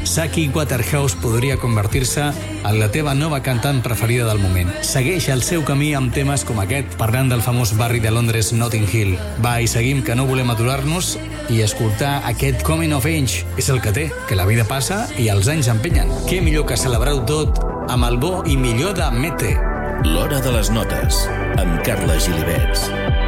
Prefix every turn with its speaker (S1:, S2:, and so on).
S1: Saki Waterhouse podria convertir-se en la teva nova cantant preferida del moment. Segueix el seu camí amb temes com aquest, parlant del famós barri de Londres, Notting Hill. Va, i seguim, que no volem aturar-nos i escoltar aquest Coming of Age. És el que té, que la vida passa i els anys empenyen. Què millor que celebrar-ho tot amb el bo i millor de Mete.
S2: L'Hora de les Notes, amb Carla Gilibets.